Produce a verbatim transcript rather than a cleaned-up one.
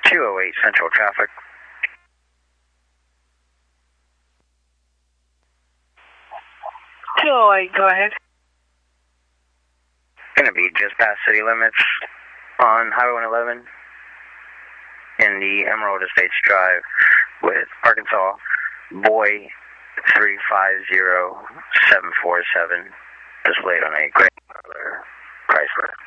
two oh eight Central traffic. two oh eight, go ahead. Gonna be just past city limits on Highway one eleven in the Emerald Estates Drive with Arkansas Boy three five zero seven four seven, displayed on a gray Chrysler.